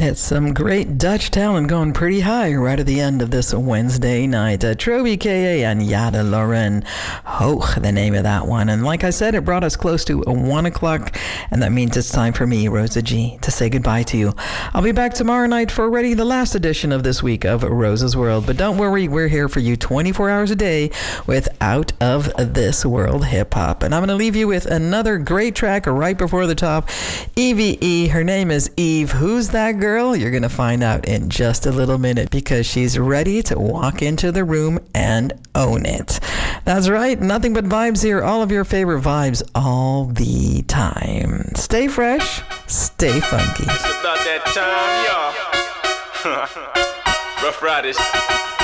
It's some great Dutch talent going pretty high right at the end of this Wednesday night. Troby K.A. and Yada Lauren Hoch, the name of that one. And like I said, it brought us close to 1 o'clock, and that means it's time for me, Rosa G, to say goodbye to you. I'll be back tomorrow night for already the last edition of this week of Rosa's World. But don't worry, we're here for you 24 hours a day with Out of This World Hip Hop. And I'm going to leave you with another great track right before the top. EVE, her name is Eve. Who's that girl? You're going to find out in just a little minute because she's ready to walk into the room and own it. That's right, nothing but vibes here, all of your favorite vibes all the time. Stay fresh, stay funky. It's about that time, y'all. Rough Riders.